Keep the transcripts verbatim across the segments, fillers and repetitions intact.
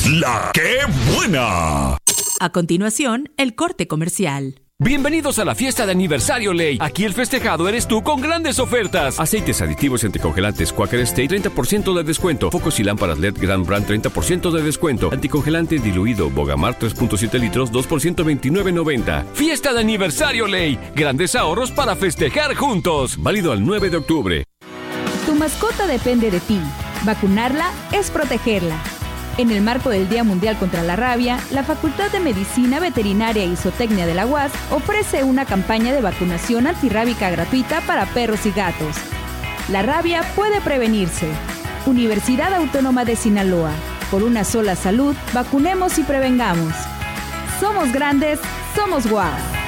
La ¡Qué buena! A continuación, el corte comercial. Bienvenidos a la fiesta de aniversario Ley. Aquí el festejado eres tú con grandes ofertas. Aceites aditivos y anticongelantes Quaker State, treinta por ciento de descuento. Focos y lámparas L E D Grand Brand, treinta por ciento de descuento. Anticongelante diluido Bogamar, tres punto siete litros, dos por ciento, veintinueve noventa. Fiesta de aniversario Ley. Grandes ahorros para festejar juntos. Válido al nueve de octubre. Tu mascota depende de ti. Vacunarla es protegerla. En el marco del Día Mundial contra la Rabia, la Facultad de Medicina Veterinaria y Zootecnia de la U A S ofrece una campaña de vacunación antirrábica gratuita para perros y gatos. La rabia puede prevenirse. Universidad Autónoma de Sinaloa. Por una sola salud, vacunemos y prevengamos. Somos grandes, somos U A S.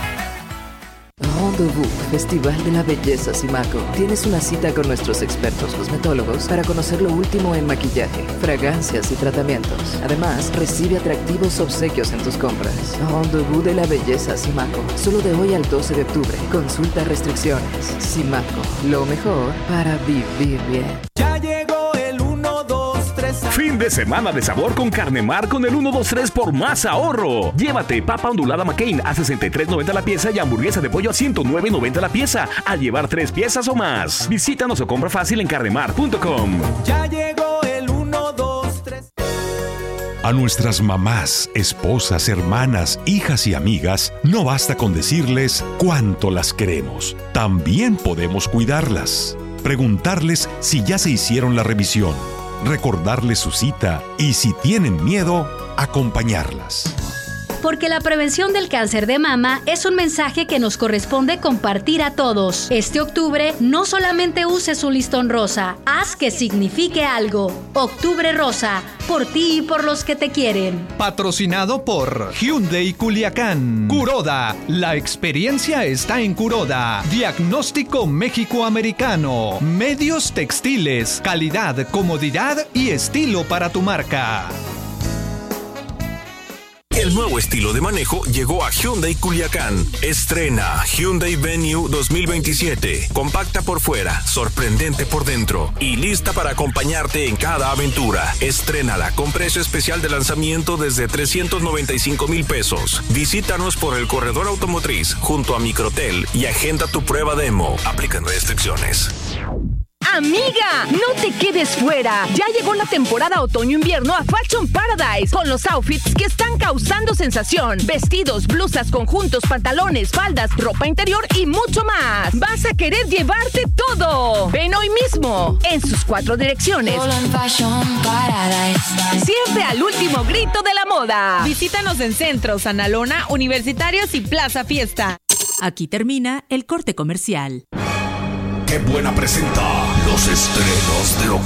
Rendezvous, Festival de la Belleza Simaco. Tienes una cita con nuestros expertos cosmetólogos para conocer lo último en maquillaje, fragancias y tratamientos. Además, recibe atractivos obsequios en tus compras. Rendezvous de la Belleza Simaco. Solo de hoy al doce de octubre. Consulta restricciones. Simaco, lo mejor para vivir bien. Ya llegó el uno, dos, tres. Fin de semana de sabor con Carnemar con el uno dos tres por más ahorro. Llévate papa ondulada McCain a sesenta y tres noventa la pieza y hamburguesa de pollo a ciento nueve noventa la pieza al llevar tres piezas o más. Visítanos o compra fácil en carnemar punto com. Ya llegó el uno, dos, tres. A nuestras mamás, esposas, hermanas, hijas y amigas, no basta con decirles cuánto las queremos. También podemos cuidarlas. Preguntarles si ya se hicieron la revisión. Recordarles su cita y, si tienen miedo, acompañarlas. Porque la prevención del cáncer de mama es un mensaje que nos corresponde compartir a todos. Este octubre no solamente uses un listón rosa, haz que signifique algo. Octubre Rosa, por ti y por los que te quieren. Patrocinado por Hyundai Culiacán. Kuroda, la experiencia está en Kuroda. Diagnóstico México-Americano. Medios textiles, calidad, comodidad y estilo para tu marca. El nuevo estilo de manejo llegó a Hyundai Culiacán. Estrena Hyundai Venue dos mil veintisiete. Compacta por fuera, sorprendente por dentro y lista para acompañarte en cada aventura. Estrénala con precio especial de lanzamiento desde trescientos noventa y cinco mil pesos. Visítanos por el corredor automotriz junto a Microtel y agenda tu prueba demo. Aplican restricciones. Amiga, no te quedes fuera. Ya llegó la temporada otoño-invierno a Fashion Paradise con los outfits que están causando sensación. Vestidos, blusas, conjuntos, pantalones, faldas, ropa interior y mucho más. Vas a querer llevarte todo. Ven hoy mismo en sus cuatro direcciones. Solo en Fashion Paradise. Siempre al último grito de la moda. Visítanos en Centro, San Alona, Universitarios y Plaza Fiesta. Aquí termina el corte comercial. ¡Qué buena presenta los estrenos de octubre!